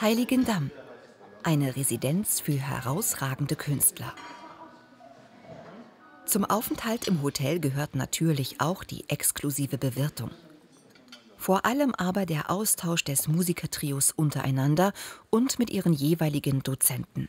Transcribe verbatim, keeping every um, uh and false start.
Heiligendamm, eine Residenz für herausragende Künstler. Zum Aufenthalt im Hotel gehört natürlich auch die exklusive Bewirtung. Vor allem aber der Austausch des Musikertrios untereinander und mit ihren jeweiligen Dozenten.